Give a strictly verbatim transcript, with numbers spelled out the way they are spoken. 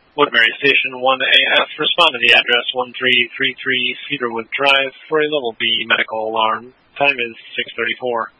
Woodbury Station one A F, respond to the address one three three three Cedarwood Drive for a Level B medical alarm. Time is six thirty-four.